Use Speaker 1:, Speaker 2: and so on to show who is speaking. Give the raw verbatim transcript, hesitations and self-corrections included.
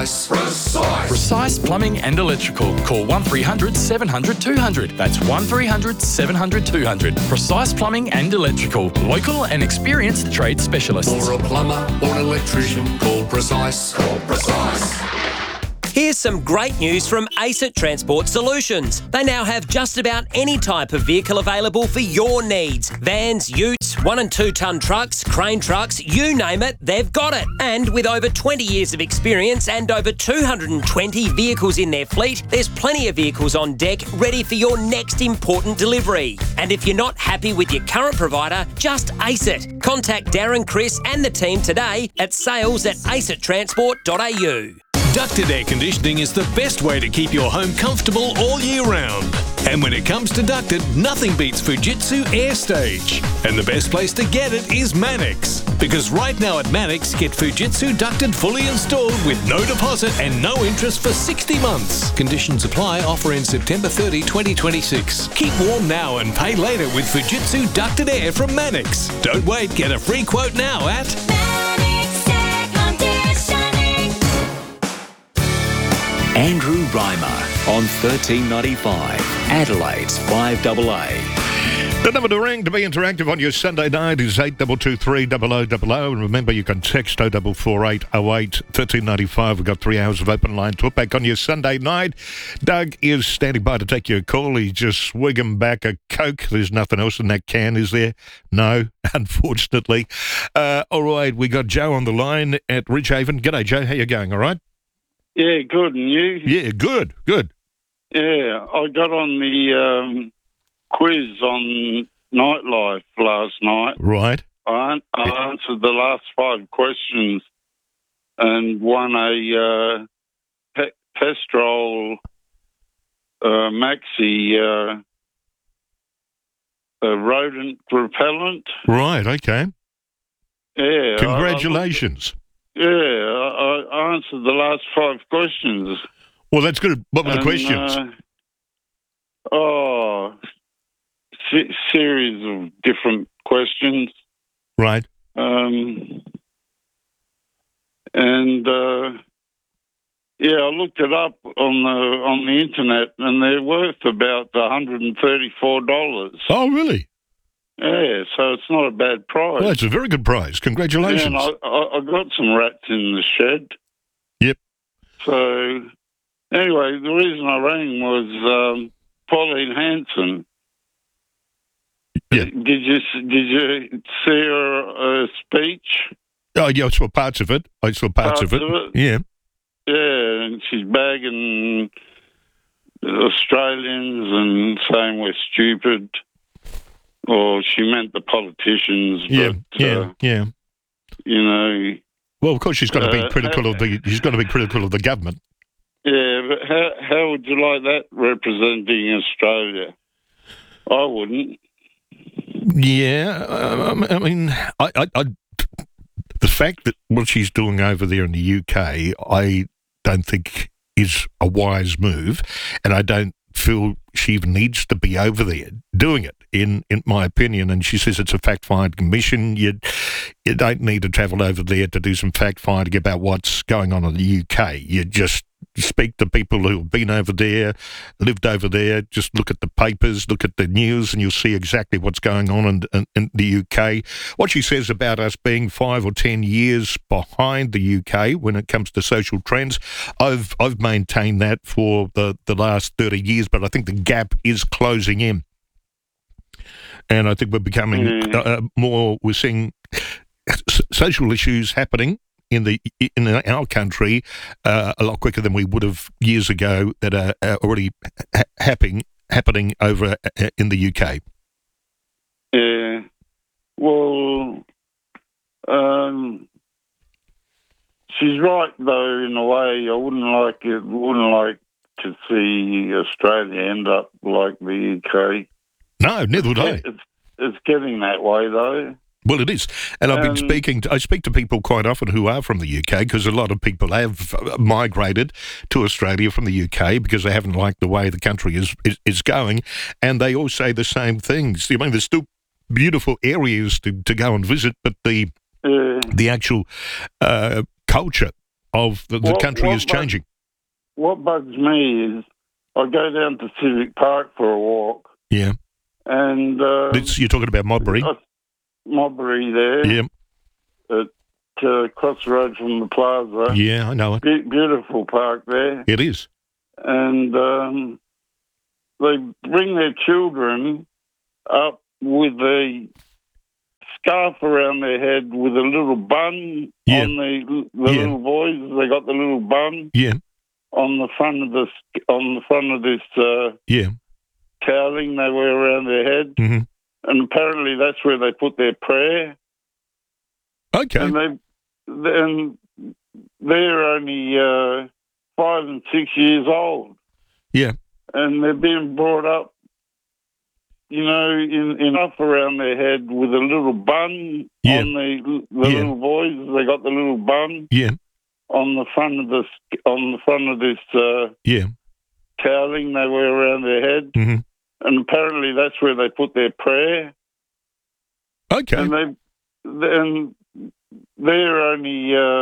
Speaker 1: Precise.
Speaker 2: Precise Plumbing and Electrical. Call one three hundred seven hundred two hundred. That's one three hundred seven hundred two hundred. Precise Plumbing and Electrical. Local and experienced trade specialists.
Speaker 1: For a plumber or an electrician, call Precise. Call Precise.
Speaker 3: Here's some great news from ACET Transport Solutions. They now have just about any type of vehicle available for your needs. Vans, utes, one and two tonne trucks, crane trucks, you name it, they've got it. And with over twenty years of experience and over two hundred twenty vehicles in their fleet, there's plenty of vehicles on deck ready for your next important delivery. And if you're not happy with your current provider, just ACET. Contact Darren, Chris and the team today at sales at acet transport dot a u.
Speaker 4: Ducted air conditioning is the best way to keep your home comfortable all year round. And when it comes to ducted, nothing beats Fujitsu AirStage. And the best place to get it is Manix. Because right now at Manix, get Fujitsu ducted fully installed with no deposit and no interest for sixty months. Conditions apply. Offer in September thirtieth, twenty twenty-six. Keep warm now and pay later with Fujitsu ducted air from Manix. Don't wait. Get a free quote now at
Speaker 5: Andrew Reimer on thirteen ninety-five, Adelaide's five A A.
Speaker 6: The number to ring to be interactive on your Sunday night is eight two two three zero zero zero zero. And remember, you can text oh four four eight oh eight thirteen ninety-five. We've got three hours of open line talk back on your Sunday night. Doug is standing by to take your call. He's just swigging back a Coke. There's nothing else in that can, is there? No, unfortunately. Uh, all right, we got Joe on the line at Ridgehaven. G'day, Joe. How you going? All right?
Speaker 7: Yeah, good. And you?
Speaker 6: Yeah, good, good.
Speaker 7: Yeah, I got on the um, quiz on Nightlife last night.
Speaker 6: Right.
Speaker 7: I, I answered the last five questions and won a uh, pe- Pestrol uh, Maxi uh, uh, rodent repellent.
Speaker 6: Right, okay.
Speaker 7: Yeah.
Speaker 6: Congratulations.
Speaker 7: I, I Yeah, I, I answered the last five questions.
Speaker 6: Well, that's good. What were the
Speaker 7: and,
Speaker 6: questions?
Speaker 7: Uh, oh, se- series of different questions.
Speaker 6: Right.
Speaker 7: Um, and uh, yeah, I looked it up on the on the internet, and they're worth about one hundred and thirty-four dollars.
Speaker 6: Oh, really?
Speaker 7: Yeah, so it's not a bad price.
Speaker 6: Well, it's a very good prize. Congratulations.
Speaker 7: Yeah, and I, I, I got some rats in the shed.
Speaker 6: Yep.
Speaker 7: So, anyway, the reason I rang was um, Pauline Hanson.
Speaker 6: Yeah.
Speaker 7: Did you did you see her uh, speech?
Speaker 6: Oh, yeah, I saw parts of it. I saw parts,
Speaker 7: Parts
Speaker 6: of, it.
Speaker 7: of it?
Speaker 6: Yeah.
Speaker 7: Yeah, and she's bagging Australians and saying we're stupid. Or she meant the politicians.
Speaker 6: Yeah,
Speaker 7: but,
Speaker 6: yeah,
Speaker 7: uh,
Speaker 6: yeah.
Speaker 7: You know.
Speaker 6: Well, of course, she's got to be
Speaker 7: uh,
Speaker 6: critical
Speaker 7: how,
Speaker 6: of the. She's got to be critical of the government.
Speaker 7: Yeah, but how how would you like that representing Australia? I wouldn't.
Speaker 6: Yeah, um, I mean, I, I, I, the fact that what she's doing over there in the U K, I don't think is a wise move, and I don't feel she even needs to be over there doing it, in, in my opinion. And she says it's a fact-finding mission. You, you don't need to travel over there to do some fact-finding about what's going on in the U K. You just speak to people who have been over there, lived over there, just look at the papers, look at the news, and you'll see exactly what's going on in, in, in the U K. What she says about us being five or ten years behind the U K when it comes to social trends, I've I've maintained that for the, the last thirty years, but I think the gap is closing in. And I think we're becoming mm. uh, more, we're seeing social issues happening in the in our country uh, a lot quicker than we would have years ago that are already ha- happening happening over in the U K.
Speaker 7: Yeah, well, um, she's right though in a way. I wouldn't like it. Wouldn't like to see Australia end up like the U K.
Speaker 6: No, neither would I.
Speaker 7: It's, it's getting that way though.
Speaker 6: Well, it is. And I've been
Speaker 7: Um,
Speaker 6: speaking, to, I speak to people quite often who are from the U K, because a lot of people have migrated to Australia from the U K because they haven't liked the way the country is, is, is going. And they all say the same things. I mean, there's still beautiful areas to, to go and visit, but the,
Speaker 7: Yeah.
Speaker 6: the actual uh, culture of the, the
Speaker 7: What-
Speaker 6: country
Speaker 7: what
Speaker 6: is
Speaker 7: bug-
Speaker 6: changing.
Speaker 7: What bugs me is I go down to Civic Park for a walk,
Speaker 6: Yeah.
Speaker 7: and uh,
Speaker 6: It's, you're talking about Modbury.
Speaker 7: uh, Modbury there,
Speaker 6: Yeah.
Speaker 7: at uh, across the road from the plaza.
Speaker 6: Yeah, I know it.
Speaker 7: Be- beautiful park there,
Speaker 6: It is.
Speaker 7: and um, they bring their children up with a scarf around their head with a little bun
Speaker 6: Yeah.
Speaker 7: on the the
Speaker 6: Yeah.
Speaker 7: little boys. They got the little bun
Speaker 6: Yeah.
Speaker 7: on the front of this on the front of this uh,
Speaker 6: Yeah.
Speaker 7: toweling they wear around their head,
Speaker 6: hmm
Speaker 7: and apparently that's where they put their prayer.
Speaker 6: Okay.
Speaker 7: And they and they're only uh, five and six years old.
Speaker 6: Yeah.
Speaker 7: And they're being brought up, you know, in, in up around their head with a little bun
Speaker 6: Yeah.
Speaker 7: on the the
Speaker 6: Yeah.
Speaker 7: little boys. They got the little bun
Speaker 6: Yeah.
Speaker 7: on the front of this on the front of this uh,
Speaker 6: Yeah.
Speaker 7: toweling they wear around their head,
Speaker 6: hmm
Speaker 7: and apparently that's where they put their prayer.
Speaker 6: Okay.
Speaker 7: And they and they're only. Uh,